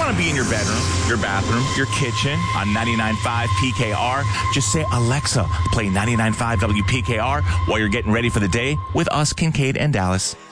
want to be in your bedroom, your bathroom, your kitchen on 99.5 PKR, just say, Alexa, play 99.5 WPKR while you're getting ready for the day with us, Kincaid and Dallas.